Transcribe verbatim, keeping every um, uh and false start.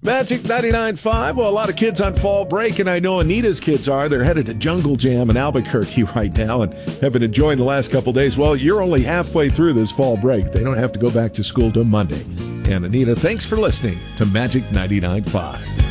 Magic ninety-nine point five. Well, a lot of kids on fall break, and I know Anita's kids are. They're headed to Jungle Jam in Albuquerque right now and have been enjoying the last couple days. Well, you're only halfway through this fall break. They don't have to go back to school till Monday. And Anita, thanks for listening to Magic ninety-nine point five.